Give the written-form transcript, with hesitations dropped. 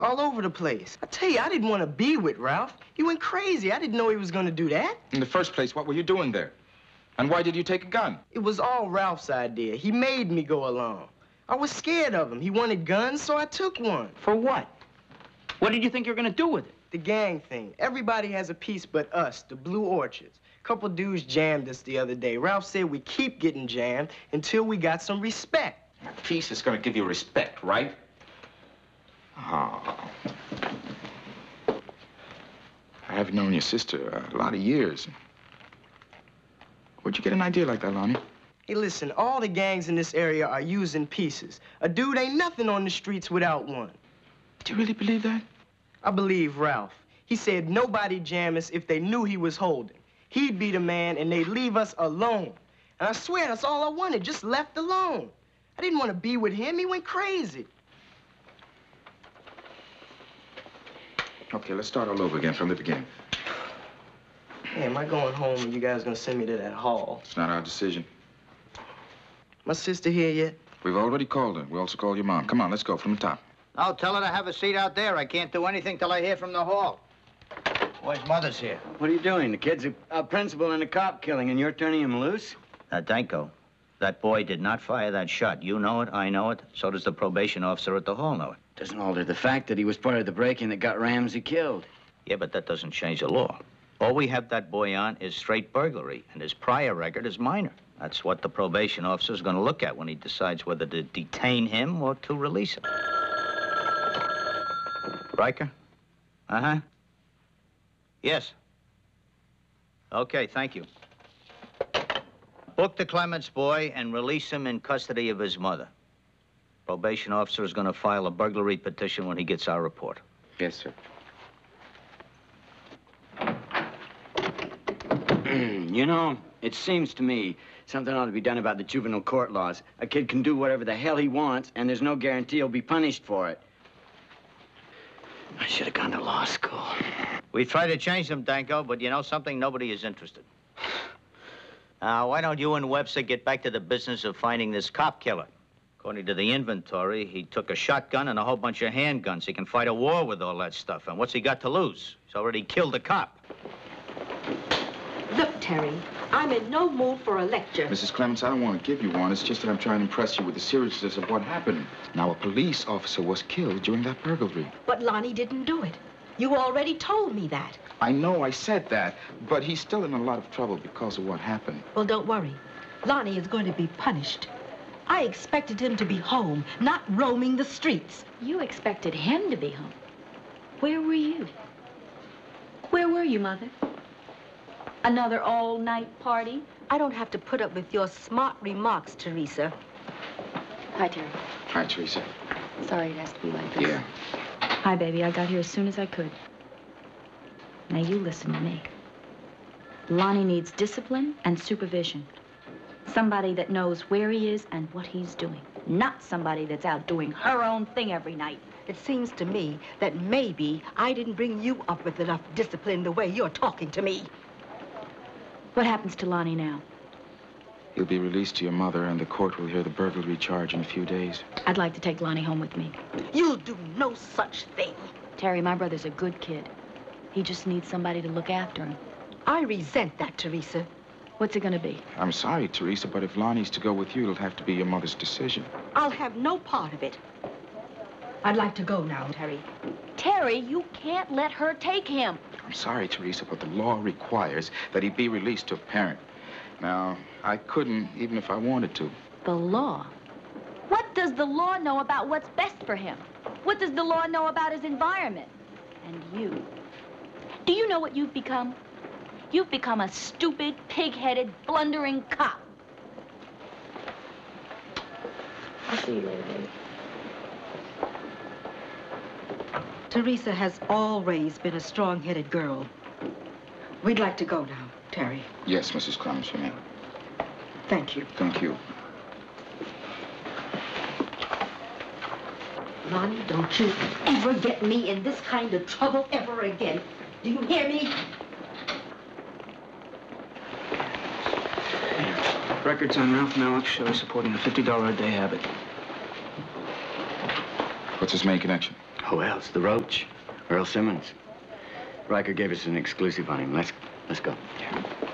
All over the place. I tell you, I didn't want to be with Ralph. He went crazy. I didn't know he was going to do that. In the first place, what were you doing there? And why did you take a gun? It was all Ralph's idea. He made me go along. I was scared of him. He wanted guns, so I took one. For what? What did you think you were going to do with it? The gang thing. Everybody has a piece but us, the Blue Orchids. Couple dudes jammed us the other day. Ralph said we keep getting jammed until we got some respect. A piece is going to give you respect, right? Oh. I've known your sister a lot of years. Where'd you get an idea like that, Lonnie? Hey, listen, all the gangs in this area are using pieces. A dude ain't nothing on the streets without one. Do you really believe that? I believe Ralph. He said nobody jam us if they knew he was holding. He'd be the man and they'd leave us alone. And I swear that's all I wanted, just left alone. I didn't want to be with him. He went crazy. Okay, let's start all over again from the beginning. Hey, am I going home and you guys gonna send me to that hall? It's not our decision. My sister here yet? We've already called her. We also called your mom. Come on, let's go from the top. I'll tell her to have a seat out there. I can't do anything till I hear from the hall. Boy's mother's here. What are you doing? The kid's a principal in a cop killing, and you're turning him loose? Danko, that boy did not fire that shot. You know it, I know it, so does the probation officer at the hall know it. Doesn't alter the fact that he was part of the break-in that got Ramsey killed. Yeah, but that doesn't change the law. All we have that boy on is straight burglary, and his prior record is minor. That's what the probation officer's going to look at when he decides whether to detain him or to release him. Riker? Uh-huh. Yes. Okay, thank you. Book the Clements boy and release him in custody of his mother. Probation officer is going to file a burglary petition when he gets our report. Yes, sir. You know, it seems to me something ought to be done about the juvenile court laws. A kid can do whatever the hell he wants, and there's no guarantee he'll be punished for it. I should have gone to law school. We tried to change them, Danko, but you know something? Nobody is interested. Now, why don't you and Webster get back to the business of finding this cop killer? According to the inventory, he took a shotgun and a whole bunch of handguns. He can fight a war with all that stuff. And what's he got to lose? He's already killed a cop. Look, Terry, I'm in no mood for a lecture. Mrs. Clements, I don't want to give you one. It's just that I'm trying to impress you with the seriousness of what happened. Now, a police officer was killed during that burglary. But Lonnie didn't do it. You already told me that. I know I said that, but he's still in a lot of trouble because of what happened. Well, don't worry. Lonnie is going to be punished. I expected him to be home, not roaming the streets. You expected him to be home. Where were you? Where were you, Mother? Another all-night party? I don't have to put up with your smart remarks, Teresa. Hi, Terry. Hi, Teresa. Sorry it has to be like this. Yeah. Hi, baby. I got here as soon as I could. Now, you listen to me. Lonnie needs discipline and supervision. Somebody that knows where he is and what he's doing. Not somebody that's out doing her own thing every night. It seems to me that maybe I didn't bring you up with enough discipline the way you're talking to me. What happens to Lonnie now? He'll be released to your mother, and the court will hear the burglary charge in a few days. I'd like to take Lonnie home with me. You'll do no such thing. Terry, my brother's a good kid. He just needs somebody to look after him. I resent that, Teresa. What's it gonna be? I'm sorry, Teresa, but if Lonnie's to go with you, it'll have to be your mother's decision. I'll have no part of it. I'd like to go now, Terry. Terry, you can't let her take him. I'm sorry, Teresa, but the law requires that he be released to a parent. Now, I couldn't, even if I wanted to. The law? What does the law know about what's best for him? What does the law know about his environment? And you? Do you know what you've become? You've become a stupid, pig-headed, blundering cop. I'll see you later, baby. Teresa has always been a strong-headed girl. We'd like to go now, Terry. Yes, Mrs. Clements, for me. Thank you. Thank you. Lonnie, don't you ever get me in this kind of trouble ever again. Do you hear me? Records on Ralph Malik show supporting a $50 a day habit. What's his main connection? Who else? The Roach. Earl Simmons. Riker gave us an exclusive on him. Let's go. Yeah.